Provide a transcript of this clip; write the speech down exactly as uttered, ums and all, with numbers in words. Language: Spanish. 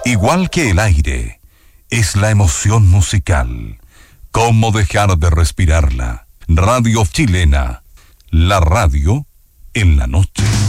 Igual que el aire, es la emoción musical. ¿Cómo dejar de respirarla? Radio Chilena, la radio en la noche.